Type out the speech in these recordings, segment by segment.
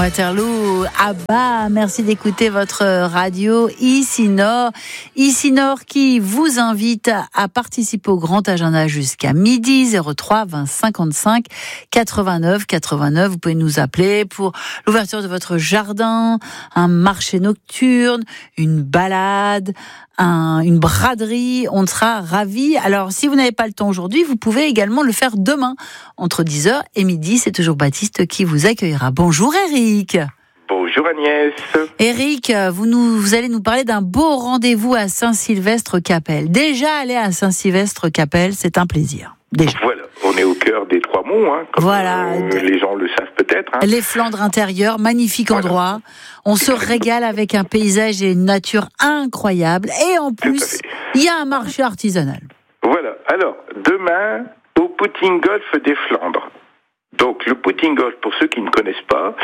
Waterloo, ABBA, merci d'écouter votre radio Ici Nord. Ici Nord qui vous invite à participer au grand agenda jusqu'à midi, 03 20 55 89 89. Vous pouvez nous appeler pour l'ouverture de votre jardin, un marché nocturne, une balade, une braderie. On sera ravis. Alors, si vous n'avez pas le temps aujourd'hui, vous pouvez également le faire demain, entre 10h et midi. C'est toujours Baptiste qui vous accueillera. Bonjour Eric. Bonjour Agnès. Eric, vous allez nous parler d'un beau rendez-vous à Saint-Sylvestre-Capelle. Déjà aller à Saint-Sylvestre-Capelle, c'est un plaisir. Déjà. Voilà, on est au cœur des Trois Monts, comme voilà. Les gens le savent peut-être. Les Flandres intérieures, magnifique endroit. On se régale avec un paysage et une nature incroyable. Et en plus, il y a un marché artisanal. Voilà, alors demain, au Putting Golf des Flandres. Donc le Putting Golf, pour ceux qui ne connaissent pas,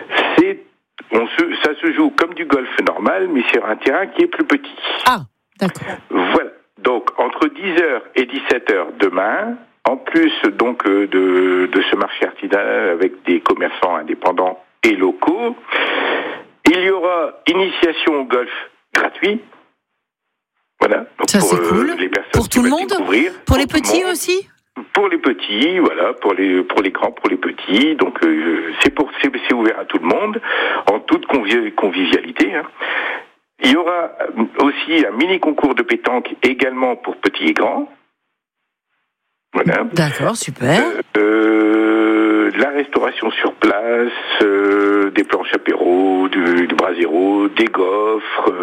ça se joue comme du golf normal, mais sur un terrain qui est plus petit. Ah, d'accord. Voilà. Donc, entre 10h et 17h demain, en plus donc de ce marché artisanal avec des commerçants indépendants et locaux, il y aura initiation au golf gratuit. Voilà. Donc ça, c'est cool. Les personnes pour tout le monde. Pour les petits aussi. Pour les petits, voilà, pour les grands, pour les petits. Donc c'est ouvert à tout le monde, en toute convivialité. Il y aura aussi un mini concours de pétanque également pour petits et grands. Voilà. D'accord, super. La restauration sur place, des planches apéro, du brasero, des gaufres.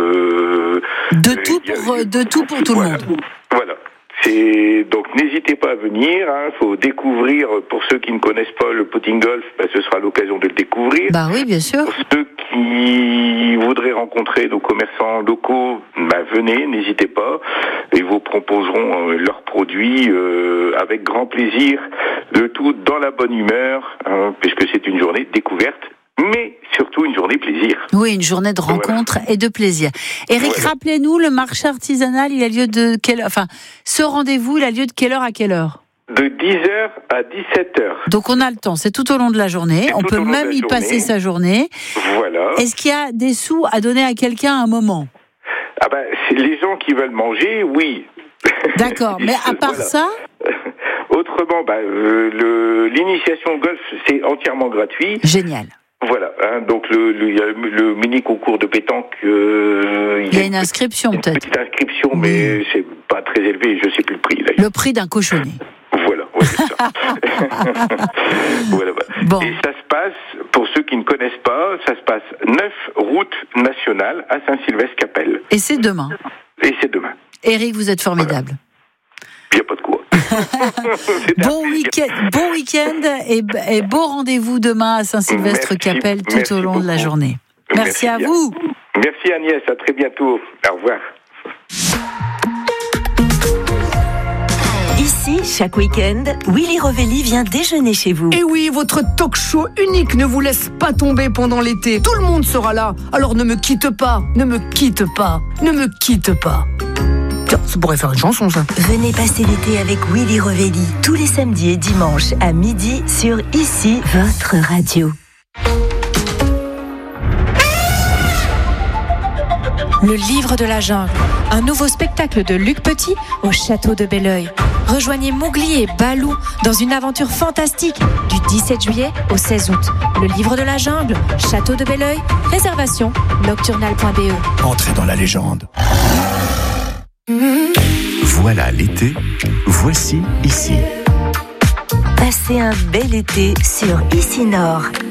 De tout pour tout le monde. Voilà. Donc n'hésitez pas à venir, faut découvrir, pour ceux qui ne connaissent pas le Putting Golf, ce sera l'occasion de le découvrir. Bah oui, bien sûr. Pour ceux qui voudraient rencontrer nos commerçants locaux, venez, n'hésitez pas, ils vous proposeront leurs produits avec grand plaisir, le tout dans la bonne humeur, puisque c'est une journée de découverte, mais surtout une journée plaisir. Oui, une journée de rencontre et de plaisir. Eric, rappelez-nous, le marché artisanal, il a lieu de ce rendez-vous, il a lieu de quelle heure à quelle heure ? De 10h à 17h. Donc on a le temps, c'est tout au long de la journée. On peut même y passer sa journée. Voilà. Est-ce qu'il y a des sous à donner à quelqu'un à un moment ? C'est les gens qui veulent manger, oui. D'accord, mais à part ça ? Autrement, l'initiation au golf, c'est entièrement gratuit. Génial. Voilà, donc le mini concours de pétanque. Il y a une inscription peut-être. Une petite inscription, mais c'est pas très élevé, je sais plus le prix. D'ailleurs. Le prix d'un cochonnet. Voilà, c'est ça. Voilà. Bon. Et ça se passe, pour ceux qui ne connaissent pas, ça se passe 9 routes nationales à Saint-Sylvestre-Capelle. Et c'est demain. Eric, vous êtes formidable. Il n'y a pas de quoi. Bon week-end et beau rendez-vous demain à Saint-Sylvestre-Capelle tout au long de la journée. Merci à vous. Merci Agnès, à très bientôt. Au revoir. Ici, chaque week-end, Willy Revelli vient déjeuner chez vous. Et oui, votre talk show unique ne vous laisse pas tomber pendant l'été. Tout le monde sera là, alors ne me quitte pas, ne me quitte pas, ne me quitte pas. Tiens, ça pourrait faire une chanson, ça. Venez passer l'été avec Willy Revelli, tous les samedis et dimanches à midi sur Ici, votre radio. Le livre de la jungle, un nouveau spectacle de Luc Petit au château de Belleuil. Rejoignez Mowgli et Balou dans une aventure fantastique du 17 juillet au 16 août. Le livre de la jungle, château de Belleuil, réservation nocturnal.be. Entrez dans la légende. Voilà l'été, voici Ici. Passez un bel été sur Ici Nord.